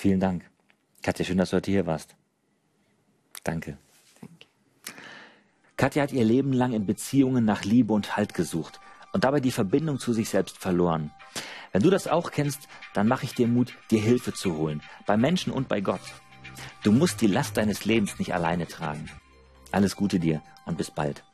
Vielen Dank. Katja, schön, dass du heute hier warst. Danke. Danke. Katja hat ihr Leben lang in Beziehungen nach Liebe und Halt gesucht und dabei die Verbindung zu sich selbst verloren. Wenn du das auch kennst, dann mache ich dir Mut, dir Hilfe zu holen, bei Menschen und bei Gott. Du musst die Last deines Lebens nicht alleine tragen. Alles Gute dir und bis bald.